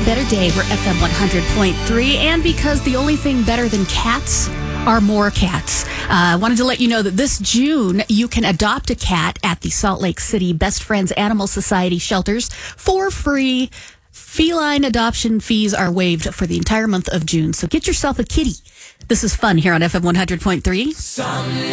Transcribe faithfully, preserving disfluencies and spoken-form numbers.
better day. We're F M one hundred point three. And because the only thing better than cats are more cats. I uh, wanted to let you know that this June, you can adopt a cat at the Salt Lake City Best Friends Animal Society shelters for free. Feline adoption fees are waived for the entire month of June. So get yourself a kitty. This is fun here on F M one hundred point three.